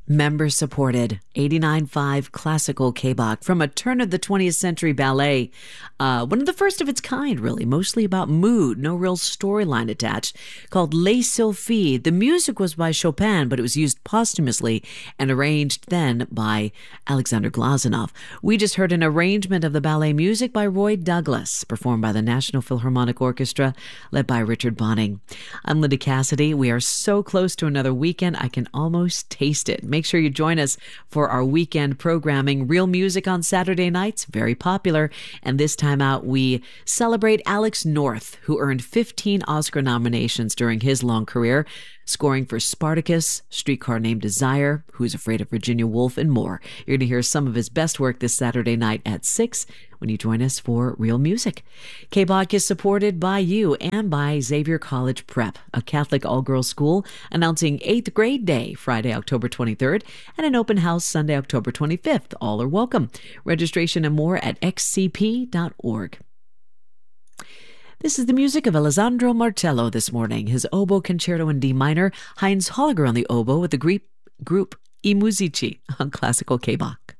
Member-supported 89.5 classical K-Bach from a turn of the 20th century ballet. One of the first of its kind, really, mostly about mood, no real storyline attached, called Les Sylphides. The music was by Chopin, but it was used posthumously and arranged then by Alexander Glazunov. We just heard an arrangement of the ballet music by Roy Douglas, performed by the National Philharmonic Orchestra, led by Richard Bonning. I'm Linda Cassidy. We are so close to another weekend, I can almost taste it. Make sure you join us for our weekend programming. Real music on Saturday nights, very popular. And this time out, we celebrate Alex North, who earned 15 Oscar nominations during his long career, scoring for Spartacus, Streetcar Named Desire, Who's Afraid of Virginia Woolf, and more. You're going to hear some of his best work this Saturday night at 6 when you join us for Real Music. K-Bach is supported by you and by Xavier College Prep, a Catholic all-girls school, announcing 8th grade day, Friday, October 23rd, and an open house Sunday, October 25th. All are welcome. Registration and more at xcp.org. This is the music of Alessandro Martello this morning, his oboe concerto in D minor, Heinz Holliger on the oboe with the group I Musici on classical K-Bach.